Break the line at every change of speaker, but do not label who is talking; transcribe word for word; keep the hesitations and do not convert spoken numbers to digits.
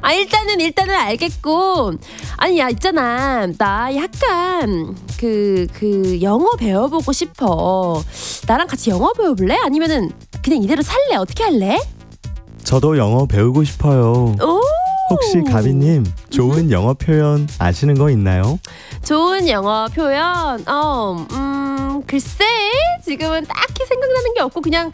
아 일단은 일단은 알겠고 아니 야 있잖아 나 약간 그 그 영어 배워보고 싶어. 나랑 같이 영어 배워볼래? 아니면은 그냥 이대로 살래? 어떻게 할래?
저도 영어 배우고 싶어요.
오
혹시 가비님 좋은 영어 표현 아시는 거 있나요?
좋은 영어 표현 어, 음 글쎄 지금은 딱히 생각나는 게 없고 그냥